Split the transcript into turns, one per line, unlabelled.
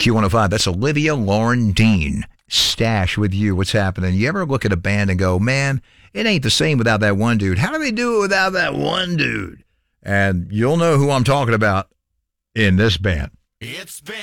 Q105, that's Olivia Lauren Dean. Stash with you. What's happening? You ever look at a band and go, man, it ain't the same without that one dude. How do they do it without that one dude? And you'll know who I'm talking about in this band.
It's been